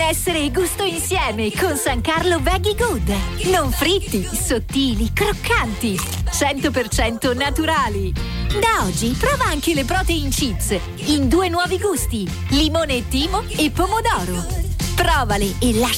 Benessere e gusto insieme con San Carlo Veggie Good. Non fritti, sottili, croccanti, 100% naturali. Da oggi prova anche le protein chips in 2 nuovi gusti, limone e timo e pomodoro. Provale e lascia